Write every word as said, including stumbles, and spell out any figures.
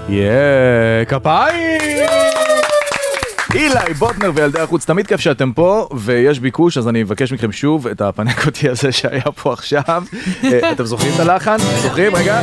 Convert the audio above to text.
יאה, כפיים! אילי, בוטנר וילדי החוץ, תמיד כיף שאתם פה, ויש ביקוש, אז אני מבקש מכם שוב את הפנקוטי הזה שהיה פה עכשיו. אתם זוכרים את הלחן? זוכרים? רגע.